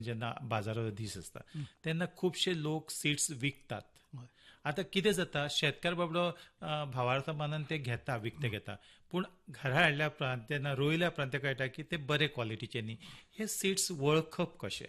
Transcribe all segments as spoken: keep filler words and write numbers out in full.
जेन्ना बाजाराचो दीस आसता तेन्ना खुबशे लोक सीड्स विकतात. आता कितें जाता, शेतकार बाबडो भावार्था मानान ते घेता, विकते घेता, पूण घरा हाडल्या उपरांत तेन्ना रोयल्या उपरांत तेका कळटा की ते बरे क्वॉलिटीचे न्ही. हे सीड्स वळखप कशें?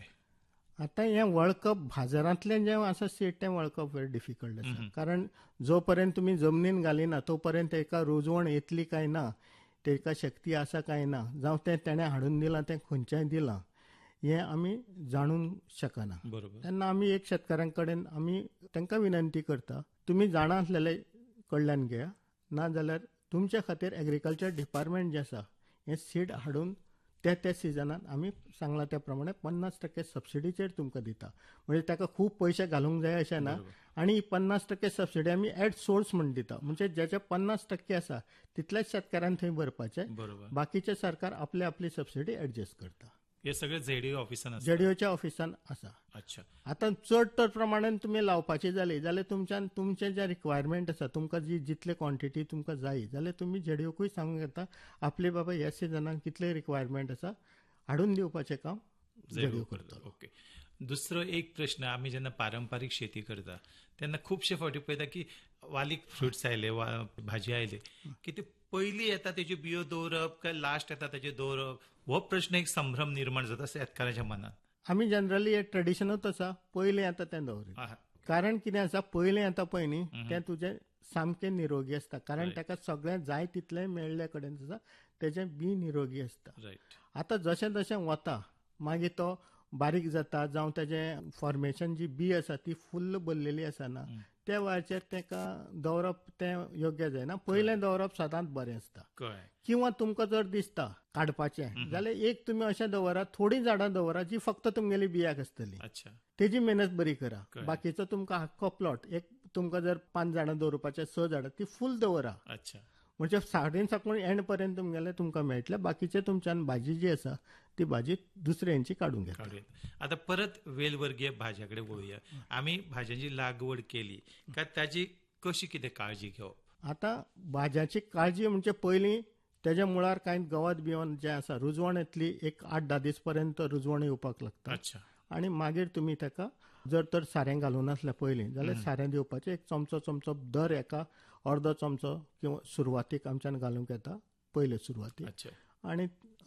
आता हें वळखप बाजारांतलें जें आसा सीड तें वळखप व्हेरी डिफिकल्ट आसा. कारण जो पर्यंत तुमी जमनीन घालिना तो पर्यंत तेका रुजवण येतली काय ना, तेका शक्ती आसा काय ना, जावं तें तेणें हाडून दिलां तें खंयच्याय दिलां हें आमी जाणूंक शकना. बरोबर. तेन्ना आमी एक शेतकाऱ्यां कडेन आमी तांकां विनंती करता, तुमी जाणा आसलेले कडल्यान घेया, नाजाल्यार तुमच्या खातीर एग्रीकल्चर डिपार्टमेंट जें आसा हें सीड हाडून त्या त्या सिजनात आमी सांगलां त्या प्रमाणे पन्नास टक्के सबसिडीचेर तुमकां दिता. म्हणजे ताका खूब पयशे घालूंक जाय अशें ना. आनी पन्नास टक्के सबसिडी आमी एट सोर्स म्हण दिता. म्हणजे जेचे पन्नास टक्के आसा तितल्याच शेतकारांक थंय भरपाचे, बाकीचे सरकार आपली आपली सबसिडी एडजस्ट करता. हे सगळे झेडीओ ऑफिसान आसा? झेडीओच्या ऑफिसान आसा. अच्छा. आतां चड तर प्रमाणान तुमी लावपाची जाली जाल्यार तुमच्यान तुमचे जे रिक्वायरमेंट आसा, तुमकां जी जितले क्वॉन्टिटी तुमकां जाय जाल्यार तुमी झेडीओकूय सांगूंक येता आपले बाबा ह्या सिजनाक कितले रिक्वायरमेंट आसा हाडून दिवपाचें काम झेडीओ करतलो. ओके. दुसरो एक प्रश्न, आमी जेन्ना पारंपारीक शेती करता तेन्ना खुबशे फावटी पळयता की वालीक फ्रुट्स आयले वा भाजी आयली की ते पयलीं येता तेज्यो बियो दवरप काय लास्ट येता तेजे दवरप, हो प्रश्न एक संभ्रम निर्माण जाता शेतकाराच्या मनात. आमी जनरली एक ट्रेडिशनूच आसा, पयलीं येता तें दवरप. कारण कितें आसा, पयलीं येता पळय न्ही तें तुजें सामकें निरोगी आसता. कारण ताका सगळें जाय तितलें मेळ्ळे कडेन आसा तेजें बी निरोगी आसता. आतां जशें जशें वता मागीर तो बारीक जाता, जावं तेजें फॉर्मेशन जी बी आसा ती फुल्ल भरलेली आसना, त्या वेळाचेर तेका दवरप तें योग्य जायना. पयलें दवरप सदांच बरें आसता. किंवा तुमकां जर दिसता काडपाचें जाल्यार एक तुमी अशें दवरात, थोडीं झाडां दवरात जी फक्त तुमगेली बियाक आसतली, तेजी मेहनत बरी करा. बाकीचो तुमकां हक्को प्लॉट, एक तुमकां जर पांच झाडां दवरपाचें, स झाडां ती फूल दवरा. म्हणजे साडीन साकून एंड पर्यंत तुमगेले तुमकां मेळटले. बाकीचे तुमच्यान भाजी जी आसा ती भाजी दुसऱ्या हेंची काडूंक येता. आता परत वेलवर्गीय भाज्या कडेन वळुया. आमी भाज्यांची लागवड केली काय ताजी कशी कितें काळजी घेवप? आता भाज्याची काळजी म्हणजे पयलीं तेज्या मुळार कांय गवत बिवत जें आसा रुजवण येतली, एक आठ धा दीस पर्यंत रुजवण येवपाक लागता. आनी मागीर तुमी ताका जर तर सारें घालून आसलें पयलीं जाल्यार सारें दिवपाचें. एक चमचो चमचो दर एका अर्दो चमचो किंवा सुरवातीक आमच्यान घालूंक येता पयले सुरवातीक. आनी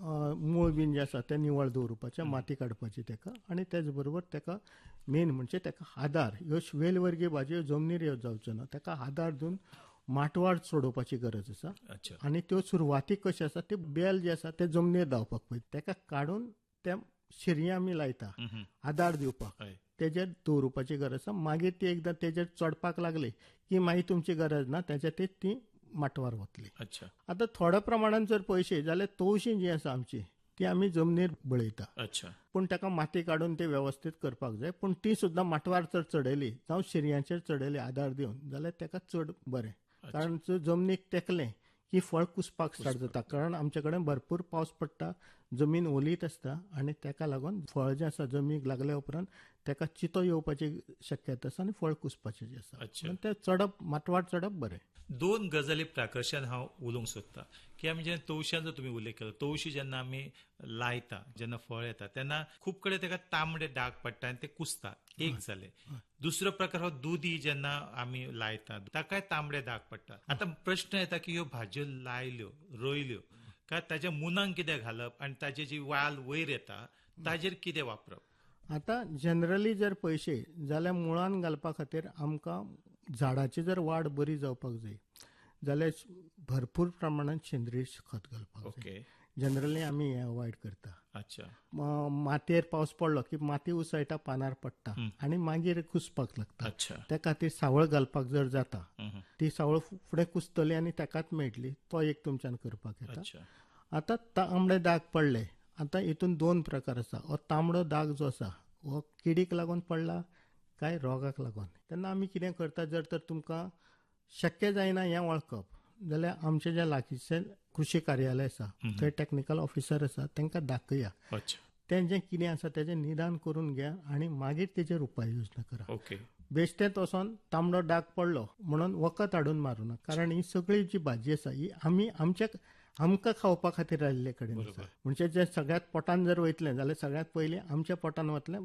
मूळ बीन जें आसा तें निवळ दवरपाचें, माती काडपाची तेका. आनी तेच बरोबर तेका मेन म्हणजे तेका आदार, ह्यो वेलवर्गीय भाजयो जमनीर ह्यो जावच्यो ना, तेका आदार दिवन माटवाड सोडोवपाची गरज आसा. आनी त्यो सुरवातीक कशें आसा ते बेल जे आसा ते जमनीर धांवपाक पळय तेका काडून त्या शिरये आमी लायता आदार दिवपाक, तेजेर दवरपाची गरज आसा. मागीर ती एकदां तेजेर चडपाक लागली की मागीर तुमची गरज ना, तेच्या ती ती माटवार वतली. आतां थोड्या प्रमाणान जर पळयशी जाल्यार तवशीं जी आसा आमची ती आमी जमनीर बळयता, पूण ताका माती काडून ती वेवस्थीत करपाक जाय. पूण ती सुद्दां माटवार जर चडयली जावं शिरयांचेर चडयली आदार दिवन जाल्यार तेका चड बरें. कारण जर जमनीक तेकलें की फळ कुसपाक स्टार्ट जाता. कारण आमचे कडेन भरपूर पावस पडटा, जमीन ओलीत आसता आनी ताका लागून फळ जें आसा जमनीक लागल्या उपरांत ताका चितो येवपाची शक्यता आसा आनी फळ कुसपाचें जें आसा तें चडप, माटवाड चडप बरें. दोन गजाली प्राकर्शान हांव उलोवंक सोदतां की आमी जेन्ना तवश्यांचो तुमी उल्लेख केलो, तवशी जेन्ना आमी लायता, जेन्ना फळ येता तेन्ना खूब कडेन ताका तांबडे डाग पडटा आनी ते कुसता, एक जालें. दुसरो प्रकार हो दुदी जेन्ना आमी लायता ताकाय तांबडे डाग पडटा. आतां प्रश्न येता की ह्यो भाज्यो लायल्यो, रोयल्यो काय ताच्या मुनांक कितें घालप आनी ताची जी वाल वयर येता ताजेर कितें वापरप? आतां जनरली जर पळयशी जाल्यार मुळान घालपा खातीर आमकां झाडाची जर वाड बरी जावपाक जाय जाल्यार भरपूर प्रमाणात सेंद्रीय खत घालपाक जाय. जनरली आमी हें अवॉयड करता. मातयेर पावस पडलो की माती उसळटा, पानार पडटा आनी मागीर कुसपाक लागता. त्या खातीर सावळ घालपाक जर जाता ती सावळ फुडें कुसतली आनी ताकाच मेळटली, तो एक तुमच्यान करपाक येता. आतां तांबडे दाग पडले, आतां हितून दोन प्रकार आसा. हो तांबडो दाग जो आसा हो किडीक लागून पडला काय रोगाक लागून. तेन्ना आमी कितें करता, जर तर तुमकां शक्य जायना हें वळखप जाल्यार आमचे जे लागींचे कृशी कार्यालय आसा थंय टॅक्निकल ऑफिसर आसा तांकां दाखया. तें जें कितें आसा तेजें निदान करून घ्या आनी मागीर तेजेर उपाय योजना करा. बेश्टेच वचोन तांबडो डाग पडलो म्हणून वखद हाडून मारूं ना. कारण ही सगळी जी भाजी आसा ही आमी आमच्या आमकां खावपा खातीर आयिल्ले कडेन आसा. म्हणजे जे सगळ्यात पोटान जर वयतलें जाल्यार सगळ्यात पयलीं आमच्या पोटान वतलें